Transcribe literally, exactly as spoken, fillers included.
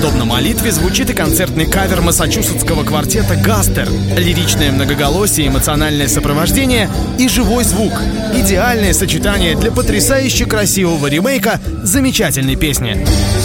Подобно молитве звучит и концертный кавер массачусетского квартета «Гастер». Лиричное многоголосие, эмоциональное сопровождение и живой звук. Идеальное сочетание для потрясающе красивого ремейка замечательной песни.